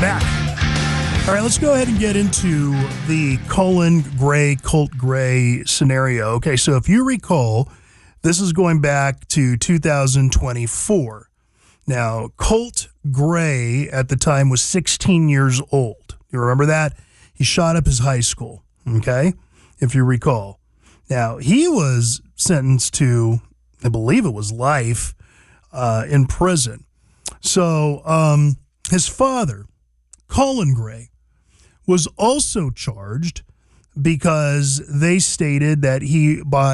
back. All right, let's go ahead and get into the Cullen Gray, Colt Gray scenario. Okay, so if you recall, this is going back to 2024. Now, Colt Gray at the time was 16 years old. You remember that? He shot up his high school, okay, if you recall. Now, he was sentenced to, I believe it was life in prison. So his father, Cullen Gray, was also charged because they stated that he bought